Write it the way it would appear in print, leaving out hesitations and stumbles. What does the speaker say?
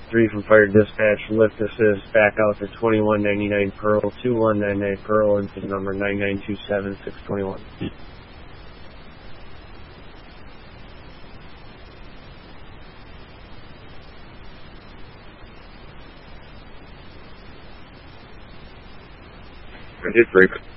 3 from Fire Dispatch, lift assist, back out to 2199 Pearl, 2199 Pearl, into number 9927621. I did break.